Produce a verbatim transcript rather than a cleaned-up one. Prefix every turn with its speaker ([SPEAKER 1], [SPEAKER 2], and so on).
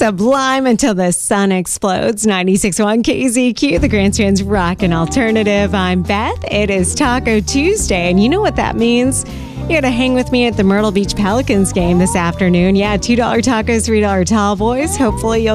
[SPEAKER 1] Sublime until the sun explodes. ninety-six point one K Z Q, the Grandstand's Rockin' Alternative. I'm Beth. It is Taco Tuesday, and you know what that means. You're going to hang with me at the Myrtle Beach Pelicans game this afternoon. Yeah, two dollar tacos, three dollar tall boys. Hopefully you'll